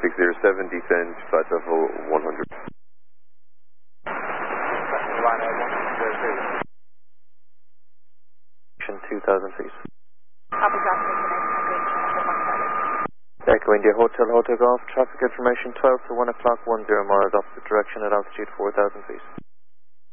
607, descend, flight level 100. Ryanair 2,000 feet. Copy, drop information. Echo India Hotel Golf, traffic information 12 to 1 o'clock, 10 miles opposite direction at altitude 4,000 feet.